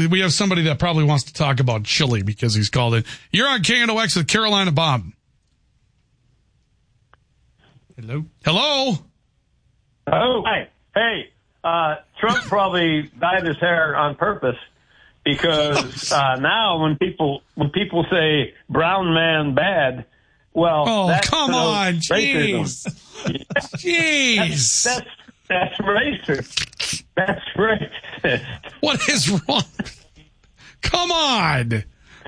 we have somebody that probably wants to talk about chili because he's called in. You're on KNOX with Carolina Bob. Hello. Hello. Oh, hi. Hey, Trump probably dyed his hair on purpose because now when people say brown man bad, well, that's come on, racism. Jeez. That's racist. That's racist. What is wrong? Come on.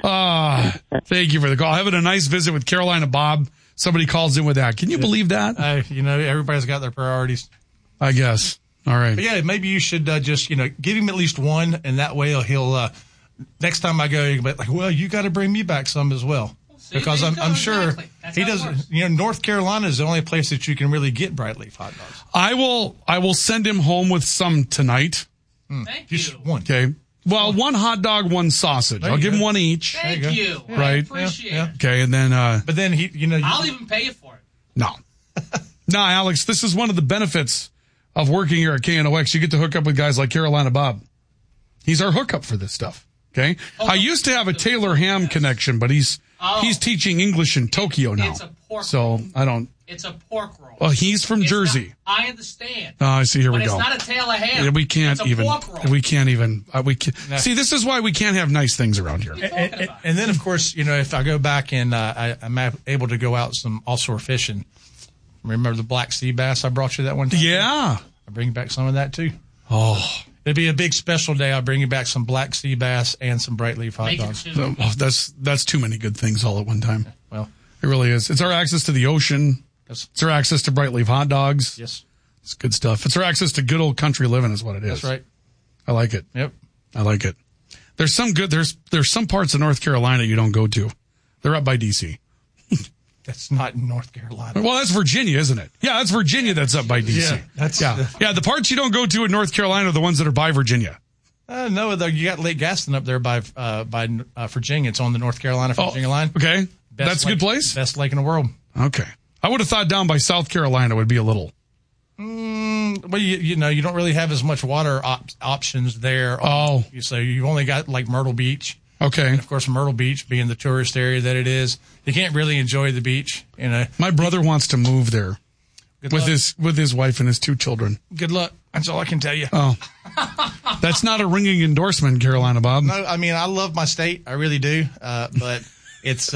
Thank you for the call. Having a nice visit with Carolina Bob. Somebody calls in with that. Can you believe that? Everybody's got their priorities. I guess. All right. But yeah, maybe you should just, give him at least one, and that way he'll next time I go, he'll be like, well, you got to bring me back some as well. Because I'm sure he doesn't. North Carolina is the only place that you can really get bright leaf hot dogs. I will send him home with some tonight. Thank you. Just one. Okay. Well, one hot dog, one sausage. I'll give him one each. Thank you. Right. I appreciate it. Okay, and then. But then I'll even pay you for it. No, Alex. This is one of the benefits of working here at KNOX. You get to hook up with guys like Carolina Bob. He's our hookup for this stuff. Okay. I used to have a Taylor Ham connection, but he's teaching English in Tokyo now. It's a pork so roll. I don't. It's a pork roll. Well, he's from Jersey. I understand. Oh, I see. Here we go. It's not a Taylor Ham. Yeah, we can't it's a even. Pork roll. We can't even. See, this is why we can't have nice things around here. And then, of course, if I go back and I'm able to go out some offshore fishing. Remember the black sea bass I brought you that one time? Yeah. I bring back some of that too. Oh. It'd be a big special day. I'll bring you back some black sea bass and some bright leaf hot dogs. That's too many good things all at one time. Well, it really is. It's our access to the ocean. Yes. It's our access to bright leaf hot dogs. Yes. It's good stuff. It's our access to good old country living is what it is. That's right. I like it. Yep. I like it. There's some parts of North Carolina you don't go to. They're up by D.C. That's not in North Carolina. Well, that's Virginia, isn't it? Yeah, that's Virginia that's up by D.C. Yeah, the parts you don't go to in North Carolina are the ones that are by Virginia. No, you got Lake Gaston up there by Virginia. It's on the North Carolina-Virginia line. Okay. That's a good place? Best lake in the world. Okay. I would have thought down by South Carolina would be a little. Well, you don't really have as much water options there. Oh. So you've only got like Myrtle Beach. Okay. And of course, Myrtle Beach being the tourist area that it is, you can't really enjoy the beach. My brother wants to move there with his wife and his 2 children. Good luck. That's all I can tell you. Oh, that's not a ringing endorsement, Carolina Bob. No, I mean, I love my state. I really do. But it's,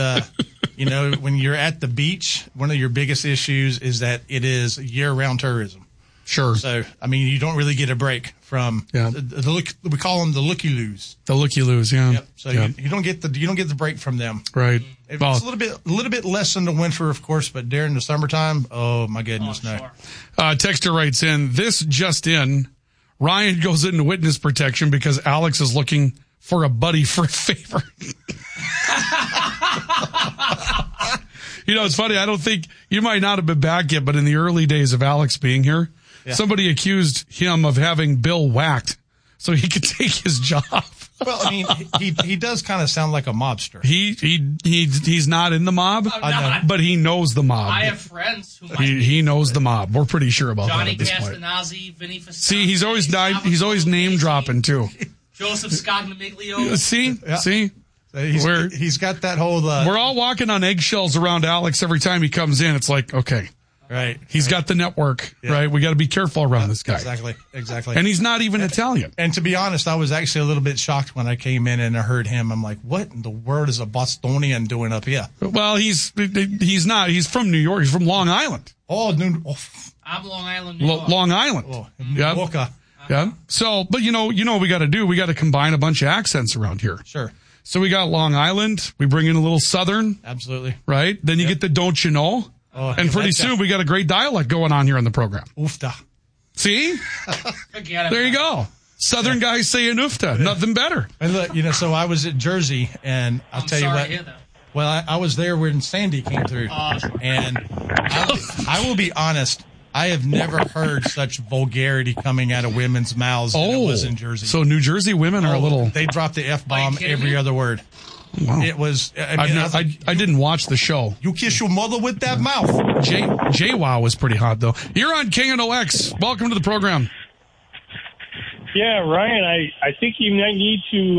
when you're at the beach, one of your biggest issues is that it is year-round tourism. Sure. So, I mean, you don't really get a break from we call them the looky-loos. The looky-loos, yeah. Yep. So you don't get the break from them. Right. It's a little bit less in the winter, of course, but during the summertime, oh my goodness, no. Sure. Texter writes in, this just in, Ryan goes into witness protection because Alex is looking for a buddy for a favor. It's funny. I don't think you might not have been back yet, but in the early days of Alex being here, somebody accused him of having Bill whacked so he could take his job. Well, I mean, he does kind of sound like a mobster. He's not in the mob, but he knows the mob. I have friends who he knows the mob. We're pretty sure about Johnny that at this point. Castanazzi, Vinny Fastani. See, he's always name dropping too. Joseph Scognamiglio. See. He's got that whole. We're all walking on eggshells around Alex every time he comes in. It's like, okay. Right. He's got the network, right? We got to be careful around this guy. Exactly. And he's not even Italian. And to be honest, I was actually a little bit shocked when I came in and I heard him. I'm like, what in the world is a Bostonian doing up here? Well, he's not. He's from New York. He's from Long Island. I'm Long Island, New York. Long Island. Yeah. Yeah. So, but you know what we got to do? We got to combine a bunch of accents around here. Sure. So we got Long Island. We bring in a little Southern. Absolutely. Right? Then you get the don't you know? And pretty soon we got a great dialect going on here on the program. Oofta. See? There you go. Southern guys saying oofta. Nothing better. And look, so I was at Jersey, and I'll tell you what. Well, I was there when Sandy came through. And I will be honest, I have never heard such vulgarity coming out of women's mouths than it was in Jersey. So New Jersey women are a little... They drop the F-bomb every other word. Wow. It was... I didn't watch the show. You kiss your mother with that mouth. JWoww was pretty hot, though. You're on KNOX. Welcome to the program. Yeah, Ryan, I think you might need to